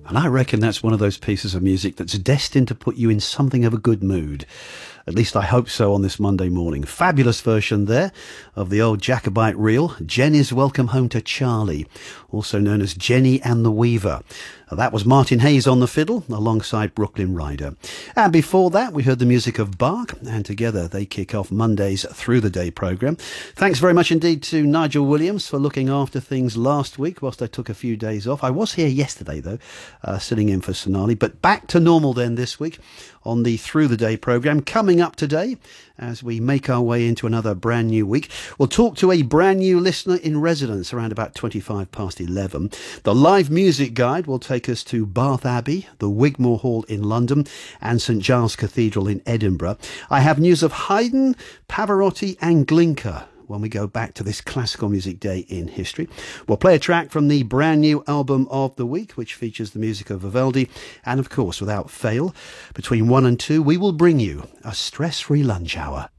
And I reckon that's one of those pieces of music that's destined to put you in something of a good mood. At least I hope so on this Monday morning. Fabulous version there of the old Jacobite reel, Jenny's Welcome Home to Charlie, also known as Jenny and the Weaver. That was Martin Hayes on the fiddle alongside Brooklyn Rider. And before that, we heard the music of Bach, and together they kick off Monday's Through the Day programme. Thanks very much indeed to Nigel Williams for looking after things last week whilst I took a few days off. I was here yesterday, though, sitting in for Sonali, but back to normal then this week on the Through the Day programme. Coming up today, as we make our way into another brand new week, we'll talk to a brand new listener in residence around about 11:25. The live music guide will take us to Bath Abbey, the Wigmore Hall in London, and St Giles Cathedral in Edinburgh. I have news of Haydn, Pavarotti and Glinka when we go back to this classical music day in history. We'll play a track from the brand new album of the week, which features the music of Vivaldi. And of course, without fail, between 1 and 2, we will bring you a stress-free lunch hour.